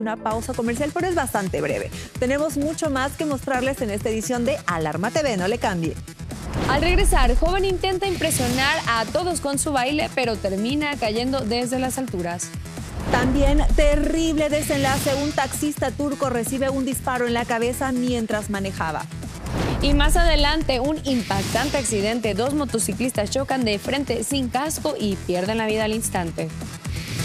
Una pausa comercial, pero es bastante breve. Tenemos mucho más que mostrarles en esta edición de Alarma TV, no le cambie. Al regresar, joven intenta impresionar a todos con su baile, pero termina cayendo desde las alturas. También terrible desenlace, un taxista turco recibe un disparo en la cabeza mientras manejaba. Y más adelante, un impactante accidente. Dos motociclistas chocan de frente sin casco y pierden la vida al instante.